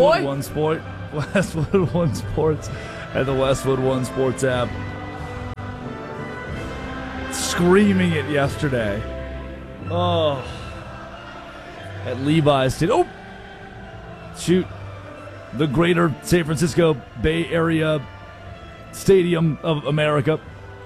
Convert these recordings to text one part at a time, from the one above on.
Westwood One Sport, Westwood One Sports, and the Westwood One Sports app. Screaming it yesterday. Oh. At Levi's Stadium. Oh! Shoot. The greater San Francisco Bay Area Stadium of America.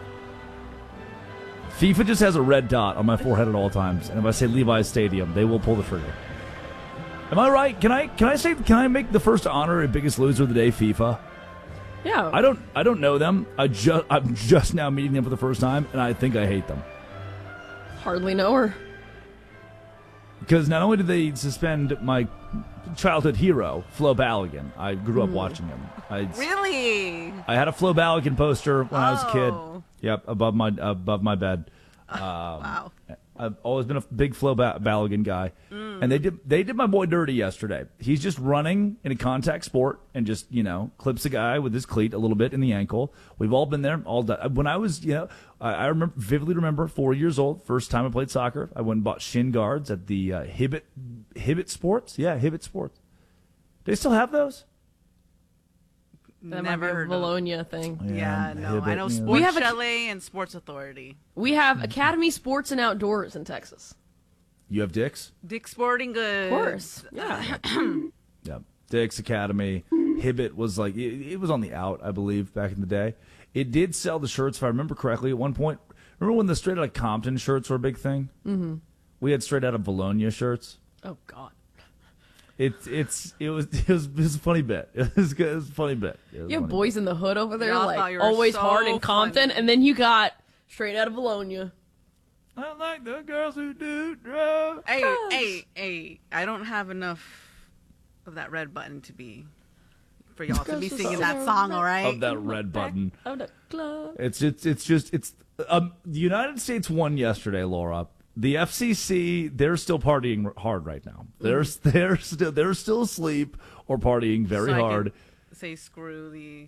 FIFA just has a red dot on my forehead at all times, and if I say Levi's Stadium, they will pull the trigger. Am I right? Can I make the first honor and biggest loser of the day FIFA? Yeah. I don't know them. I'm just now meeting them for the first time, and I think I hate them. Hardly know her. Because not only did they suspend my childhood hero, Flo Balogun. I grew up watching him. Really? I had a Flo Balogun poster when I was a kid. Yep, above my bed. Wow. I've always been a big Flo Balogun guy. And they did my boy dirty yesterday. He's just running in a contact sport and just, clips a guy with his cleat a little bit in the ankle. We've all been there, all done. When I was, I vividly remember 4 years old, first time I played soccer. I went and bought shin guards at the Hibbett Sports. Yeah, Hibbett Sports. Do they still have those? That Never might be heard a Bologna thing. Yeah, no. Hibbett, I know yeah. Sports We have Chalet and Sports Authority. We have Academy Sports and Outdoors in Texas. You have Dick's? Dick's Sporting Goods. Of course. Yeah. Yeah, Dick's Academy. Hibbett was like, it was on the out, I believe, back in the day. It did sell the shirts, if I remember correctly, at one point. Remember when the Straight Outta Compton shirts were a big thing? Mm-hmm. We had Straight Outta Bologna shirts. Oh, God. It was a funny bit. It was a funny bit. You have Boys in the Hood over there, Y'all like thought you were always so hard in Compton, funny. and then you got Straight Outta Bologna. I like the girls who do drugs. Hey, I don't have enough of that red button for y'all to be singing that song, all right? Of that red button. Of the club. It's the United States won yesterday, Laura. The FCC, they're still partying hard right now. They're still asleep or partying very So I can hard. say screw the...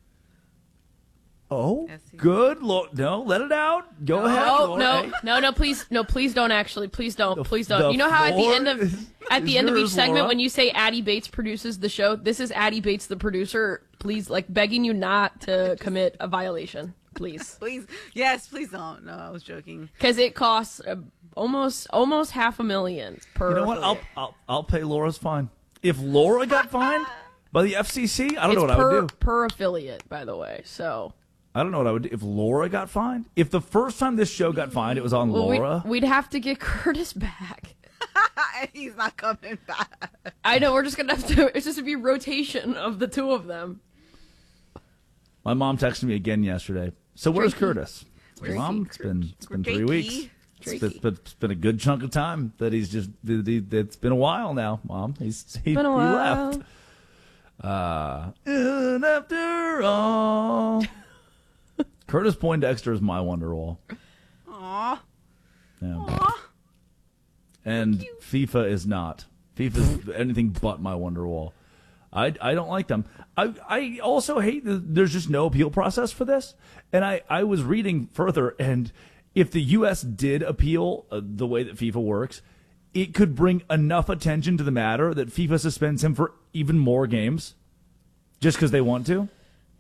Oh, FCC. good. No, let it out. Go ahead. Laura. No, please don't actually. Please don't. The You know how at the end of is each yours, segment Laura. when you say Addie Bates produces the show, this is Addie Bates the producer. Please, begging you not to commit a violation. Please. Please. Yes, please don't. No, I was joking. Because it costs almost $500,000 per. You know what? I'll pay Laura's fine. If Laura got fined by the FCC, I don't know what I would do. Per affiliate, by the way. So. I don't know what I would do if Laura got fined. If the first time this show got fined, it was on Laura. We'd have to get Curtis back. He's not coming back. I know. We're just gonna have to. It's just to be rotation of the two of them. My mom texted me again yesterday. So where's Drakey. Curtis? Drakey. Mom, it's been 3 Drakey. weeks. Drakey. It's been a good chunk of time that he's just. It's been a while now, Mom. He Been a while. left. And after all, Curtis Poindexter is my Wonderwall. Aw. Yeah. And FIFA is not. FIFA is anything but my Wonderwall. I don't like them. I also hate that there's just no appeal process for this. And I was reading further, and if the U.S. did appeal the way that FIFA works, it could bring enough attention to the matter that FIFA suspends him for even more games just because they want to.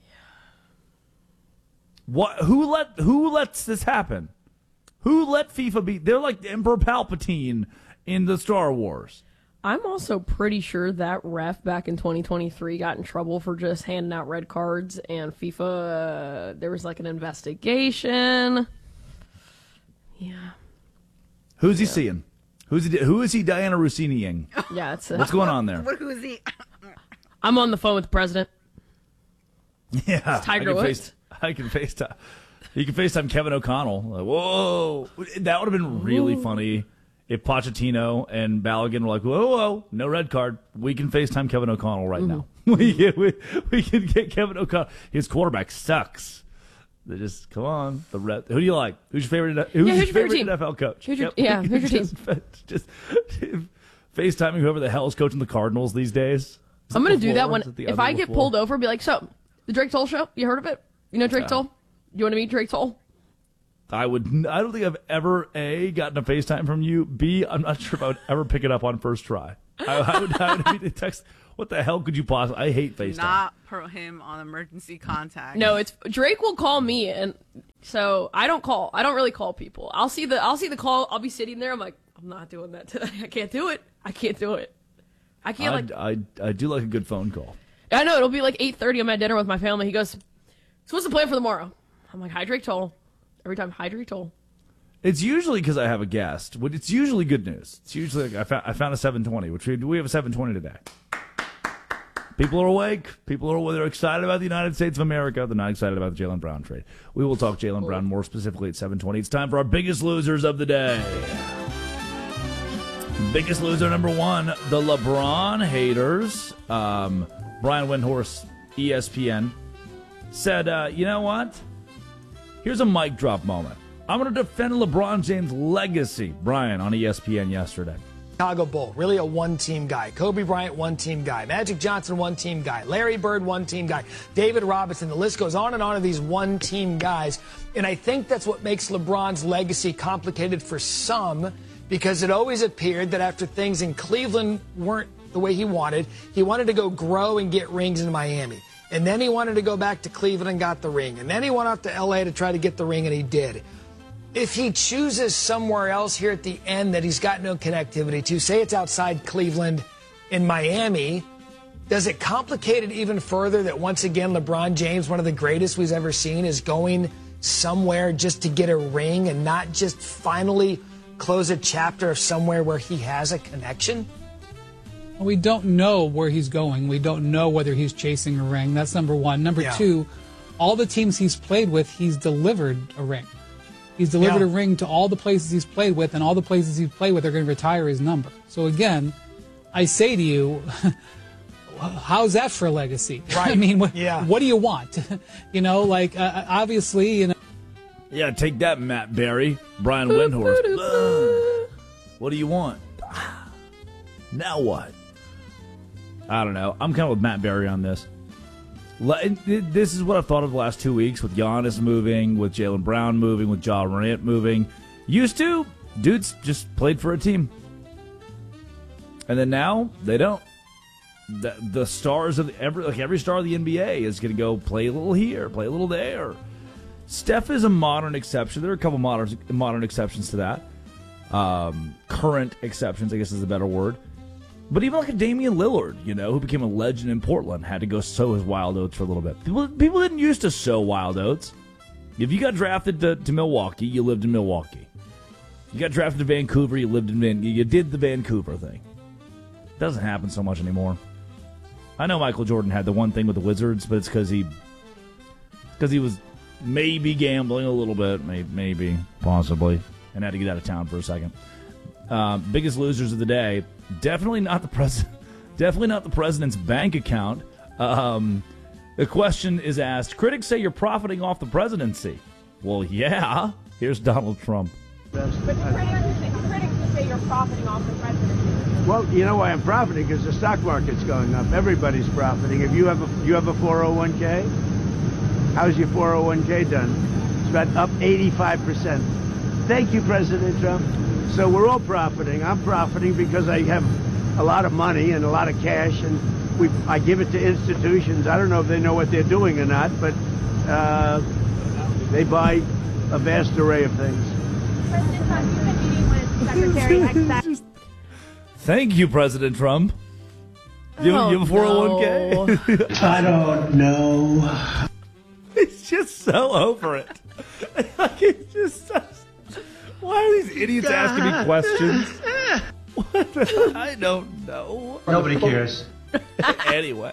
What? Who lets this happen? Who let FIFA be? They're like Emperor Palpatine in the Star Wars. I'm also pretty sure that ref back in 2023 got in trouble for just handing out red cards, and FIFA, there was like an investigation. Yeah. Who's he seeing? Who is he Diana Rossini-ing? Yeah, it's What's going on there? Who is he? I'm on the phone with the president. Yeah, Tiger Woods. I can FaceTime. You can FaceTime Kevin O'Connell. Like, whoa, that would have been really funny if Pochettino and Balogun were like, whoa, no red card. We can FaceTime Kevin O'Connell right now. We can get Kevin O'Connell. His quarterback sucks. They just come on. Who do you like? Who's your favorite? Who's your favorite team? NFL coach? Who's your team? Just FaceTiming whoever the hell is coaching the Cardinals these days. I'm going to do that one. when, if I get pulled over, be like, so, the Drake Toll show, you heard of it? You know Drake Toll? You want to meet Drake Toll? I don't think I've ever, A, gotten a FaceTime from you. B, I'm not sure if I would ever pick it up on first try. I would text, What the hell could you possibly? I hate FaceTime. Not put him on emergency contact. No, it's Drake will call me, and so I don't call. I don't really call people. I'll see the call. I'll be sitting there. I'm like, I'm not doing that today. I can't do it. I can't I do like a good phone call. I know it'll be like 8:30. I'm at dinner with my family. He goes, "So what's the plan for tomorrow?" I'm like, "Hi, Drake Toll." Every time, "Hi, Drake Toll." It's usually because I have a guest. It's usually good news. It's usually I found a 720, which we have a 720 today. People are awake. They're excited about the United States of America. They're not excited about the Jaylen Brown trade. We will talk Jaylen Brown more specifically at 720. It's time for our biggest losers of the day. Biggest loser number one, the LeBron haters. Brian Windhorst, ESPN, said, you know what? Here's a mic drop moment. I'm going to defend LeBron James' legacy, Brian, on ESPN yesterday. Chicago Bull, really a one-team guy. Kobe Bryant, one-team guy. Magic Johnson, one-team guy. Larry Bird, one-team guy. David Robinson, the list goes on and on of these one-team guys. And I think that's what makes LeBron's legacy complicated for some, because it always appeared that after things in Cleveland weren't the way he wanted to go grow and get rings in Miami. And then he wanted to go back to Cleveland and got the ring. And then he went off to L.A. to try to get the ring, and he did. If he chooses somewhere else here at the end that he's got no connectivity to, say it's outside Cleveland in Miami, does it complicate it even further that once again LeBron James, one of the greatest we've ever seen, is going somewhere just to get a ring and not just finally close a chapter of somewhere where he has a connection? We don't know where he's going. We don't know whether he's chasing a ring. That's number one. Number two, all the teams he's played with, he's delivered a ring. He's delivered a ring to all the places he's played with, and all the places he's played with are going to retire his number. So again, I say to you, how's that for a legacy? Right. I mean, what do you want? Obviously, Yeah, take that, Matt Berry, Brian Windhorst. What do you want? Now what? I don't know. I'm kind of with Matt Berry on this. This is what I've thought of the last 2 weeks with Giannis moving, with Jaylen Brown moving, with Ja Morant moving. Used to, dudes just played for a team. And then now, they don't. The stars of every star of the NBA is going to go play a little here, play a little there. Steph is a modern exception. There are a couple modern exceptions to that. Current exceptions, I guess is a better word. But even like a Damian Lillard, who became a legend in Portland, had to go sow his wild oats for a little bit. People didn't used to sow wild oats. If you got drafted to Milwaukee, you lived in Milwaukee. You got drafted to Vancouver, you did the Vancouver thing. It doesn't happen so much anymore. I know Michael Jordan had the one thing with the Wizards, but it's because he was maybe gambling a little bit, maybe, possibly, and had to get out of town for a second. Biggest losers of the day. Definitely not the president's bank account. The question is asked, critics say you're profiting off the presidency. Well, yeah. Here's Donald Trump. But critics say you're profiting off the presidency. Well, you know why I'm profiting? Because the stock market's going up. Everybody's profiting. If you have a 401k, how's your 401k done? It's about up 85%. Thank you, President Trump. So we're all profiting. I'm profiting because I have a lot of money and a lot of cash, and I give it to institutions. I don't know if they know what they're doing or not, but they buy a vast array of things. President Trump, you've been meeting with Secretary Thank you, President Trump. You have a 401k? I don't know. He's just so over it. He's just so... Why are these idiots asking me questions? I don't know. Nobody cares. Anyway.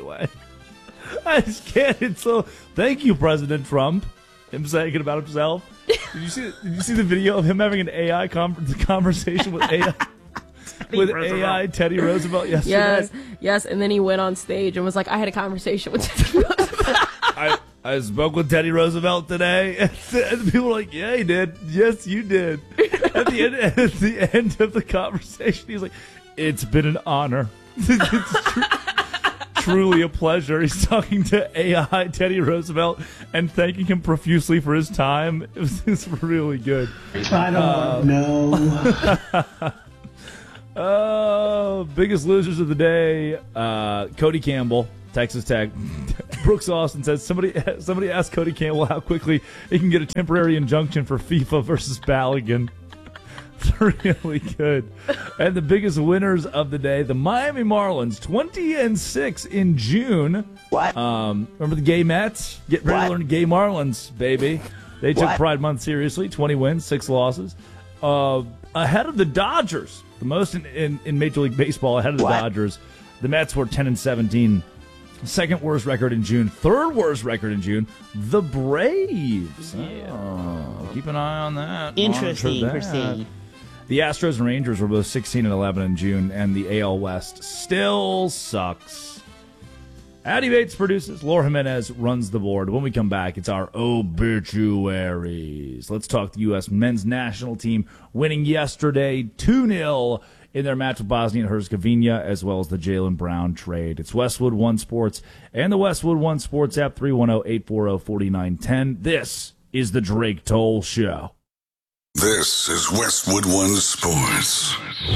I just can't. It's so... Thank you, President Trump. Him saying it about himself. Did you see the video of him having an AI conversation with AI? With AI Teddy Roosevelt yesterday? Yes, and then he went on stage and was like, I had a conversation with Teddy Roosevelt. I spoke with Teddy Roosevelt today, and people were like, yeah, he did. Yes, you did. At the end of the conversation, he's like, it's been an honor. It's truly a pleasure. He's talking to AI Teddy Roosevelt and thanking him profusely for his time. It was really good. I don't know. Oh, Biggest losers of the day, Cody Campbell, Texas Tech. Brooks Austin says somebody asked Cody Campbell how quickly he can get a temporary injunction for FIFA versus Balogun. Really good. And the biggest winners of the day, the Miami Marlins, 20-6 in June. What? Remember the gay Mets? Get ready to learn gay Marlins, baby. They took Pride Month seriously. 20 wins, 6 losses. Ahead of the Dodgers, the most in Major League Baseball, ahead of the Dodgers. The Mets were 10-17. Second worst record in June. Third worst record in June. The Braves. Yeah. Oh, keep an eye on that. Interesting. The Astros and Rangers were both 16-11 in June, and the AL West still sucks. Addie Bates produces. Laura Jimenez runs the board. When we come back, it's our obituaries. Let's talk the U.S. men's national team winning yesterday 2-0 in their match with Bosnia and Herzegovina, as well as the Jaylen Brown trade. It's Westwood One Sports and the Westwood One Sports app, 310-840-4910. This is the Drake Toll Show. This is Westwood One Sports.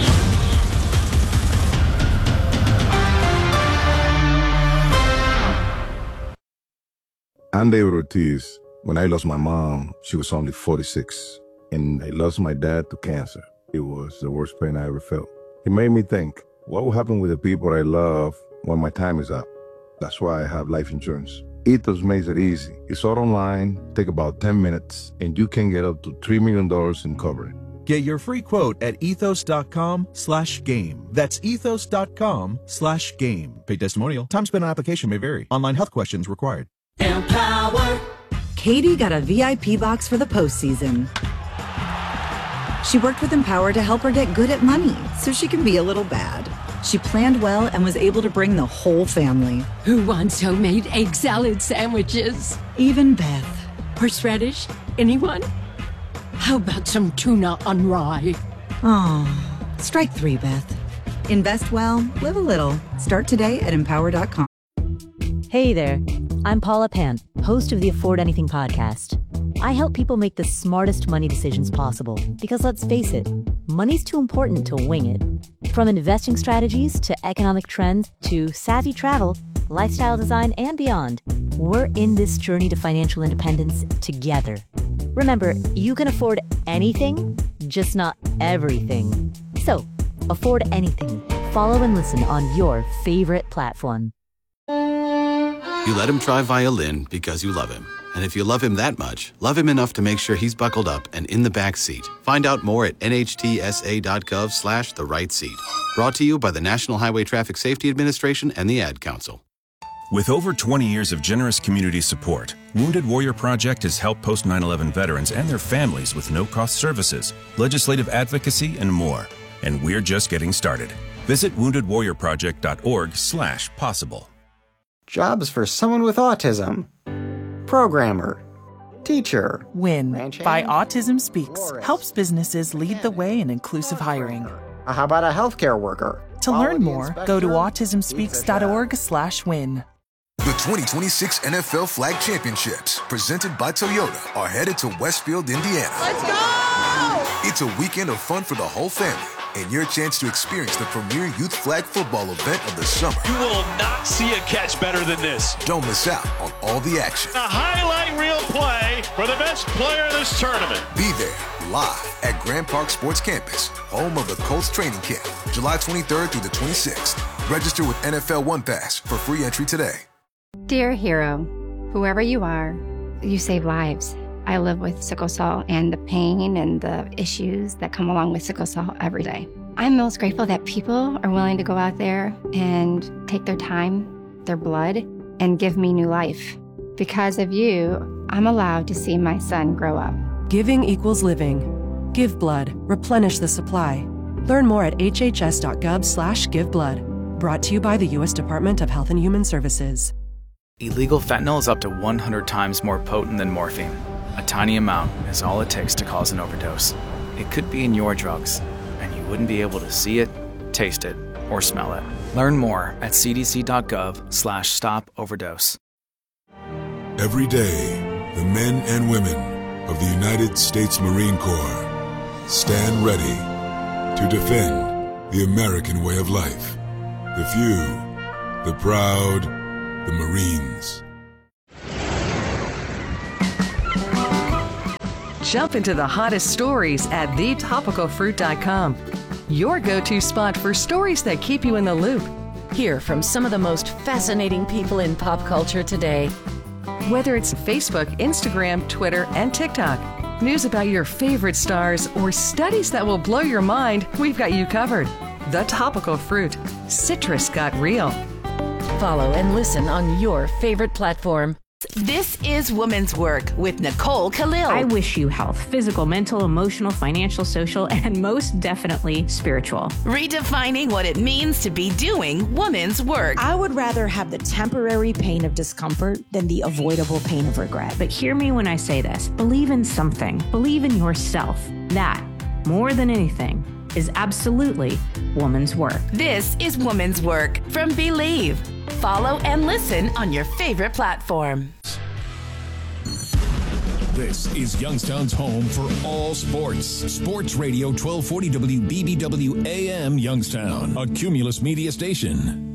I'm David Ortiz. When I lost my mom, she was only 46, and I lost my dad to cancer. It was the worst pain I ever felt. It made me think, what will happen with the people I love when my time is up? That's why I have life insurance. Ethos makes it easy. It's all online, take about 10 minutes, and you can get up to $3 million in coverage. Get your free quote at ethos.com/game. That's ethos.com/game. Paid testimonial. Time spent on application may vary. Online health questions required. Empower. Katie got a VIP box for the postseason. She worked with Empower to help her get good at money so she can be a little bad. She planned well and was able to bring the whole family. Who wants homemade egg salad sandwiches? Even Beth. Horseradish? Anyone? How about some tuna on rye? Oh, strike 3, Beth. Invest well, live a little. Start today at Empower.com. Hey there, I'm Paula Pant, host of the Afford Anything podcast. I help people make the smartest money decisions possible because, let's face it, money's too important to wing it. From investing strategies to economic trends to savvy travel, lifestyle design, and beyond, we're in this journey to financial independence together. Remember, you can afford anything, just not everything. So, afford anything. Follow and listen on your favorite platform. You let him try violin because you love him. And if you love him that much, love him enough to make sure he's buckled up and in the back seat. Find out more at nhtsa.gov/the-right seat. Brought to you by the National Highway Traffic Safety Administration and the Ad Council. With over 20 years of generous community support, Wounded Warrior Project has helped post 9/11 veterans and their families with no-cost services, legislative advocacy, and more. And we're just getting started. Visit woundedwarriorproject.org/possible. Jobs for someone with autism. Programmer. Teacher. WIN by Autism Speaks helps businesses lead the way in inclusive hiring. How about a healthcare worker? To learn more, go to autismspeaks.org/win. The 2026 NFL Flag Championships, presented by Toyota, are headed to Westfield, Indiana. Let's go! It's a weekend of fun for the whole family, and your chance to experience the premier youth flag football event of the summer. You will not see a catch better than this. Don't miss out on all the action. A highlight reel play for the best player in this tournament. Be there, live at Grand Park Sports Campus, home of the Colts training camp, July 23rd through the 26th. Register with NFL One Pass for free entry today. Dear hero, whoever you are, you save lives. I live with sickle cell and the pain and the issues that come along with sickle cell every day. I'm most grateful that people are willing to go out there and take their time, their blood, and give me new life. Because of you, I'm allowed to see my son grow up. Giving equals living. Give blood. Replenish the supply. Learn more at hhs.gov/giveblood. Brought to you by the U.S. Department of Health and Human Services. Illegal fentanyl is up to 100 times more potent than morphine. A tiny amount is all it takes to cause an overdose. It could be in your drugs, and you wouldn't be able to see it, taste it, or smell it. Learn more at cdc.gov/stop-overdose. Every day, the men and women of the United States Marine Corps stand ready to defend the American way of life. The few, the proud, the Marines. Jump into the hottest stories at thetopicalfruit.com. Your go-to spot for stories that keep you in the loop. Hear from some of the most fascinating people in pop culture today. Whether it's Facebook, Instagram, Twitter, and TikTok, news about your favorite stars, or studies that will blow your mind, we've got you covered. The Topical Fruit. Citrus got real. Follow and listen on your favorite platform. This is Woman's Work with Nicole Khalil. I wish you health, physical, mental, emotional, financial, social, and most definitely spiritual. Redefining what it means to be doing woman's work. I would rather have the temporary pain of discomfort than the avoidable pain of regret. But hear me when I say this. Believe in something. Believe in yourself. That, more than anything, is absolutely woman's work. This is Woman's Work from Believe. Follow and listen on your favorite platform. This is Youngstown's home for all sports. Sports Radio 1240 WBBW AM Youngstown, a Cumulus media station.